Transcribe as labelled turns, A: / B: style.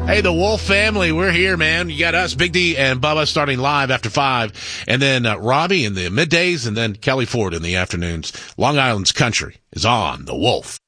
A: Hey, the Wolf family, we're here, man. You got us, Big D and Bubba, starting live after 5, and then Robbie in the middays, and then Kelly Ford in the afternoons. Long Island's Country is on the Wolf.